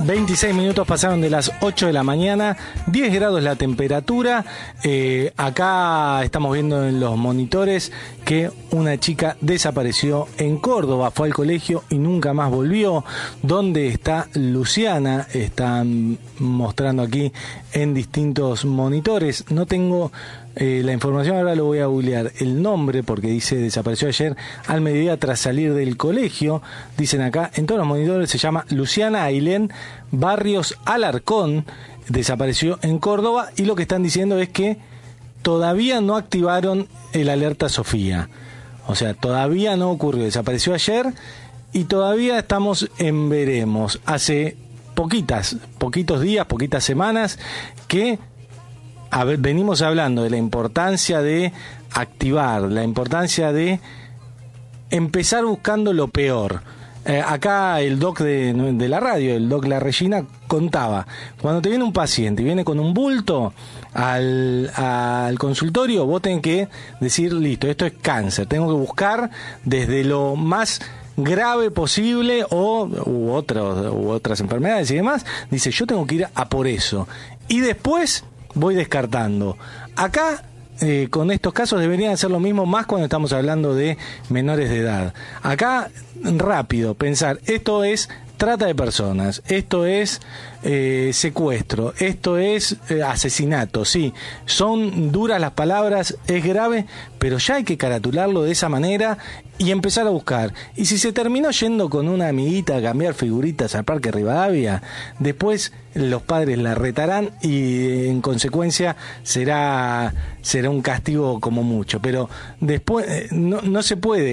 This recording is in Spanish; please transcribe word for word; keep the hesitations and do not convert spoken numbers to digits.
veintiséis minutos pasaron de las ocho de la mañana, diez grados la temperatura. Eh, acá estamos viendo en los monitores que una chica desapareció en Córdoba, fue al colegio y nunca más volvió. ¿Dónde está Luciana? Están mostrando aquí en distintos monitores. No tengo eh, la información, ahora lo voy a googlear. El nombre, porque dice desapareció ayer al mediodía tras salir del colegio. Dicen acá, en todos los monitores se llama Luciana Ailén Barrios Alarcón. Desapareció en Córdoba y lo que están diciendo es que todavía no activaron el alerta Sofía. O sea, todavía no ocurrió. Desapareció ayer y todavía estamos en veremos. Hace poquitas, poquitos días, poquitas semanas que a ver, venimos hablando de la importancia de activar, la importancia de empezar buscando lo peor. Eh, acá el doc de, de la radio, el doc La Regina, contaba, cuando te viene un paciente y viene con un bulto al, al consultorio, vos tenés que decir, listo, esto es cáncer, tengo que buscar desde lo más grave posible o u, otros, u otras enfermedades y demás. Dice, yo tengo que ir a por eso y después voy descartando. Acá Eh, con estos casos deberían hacer lo mismo, más cuando estamos hablando de menores de edad. Acá, rápido, pensar, esto es trata de personas, esto es eh, secuestro, esto es eh, asesinato, sí, son duras las palabras, es grave, pero ya hay que caratularlo de esa manera y empezar a buscar. Y si se terminó yendo con una amiguita a cambiar figuritas al Parque Rivadavia, después los padres la retarán y en consecuencia será será un castigo como mucho, pero después eh, no, no se puede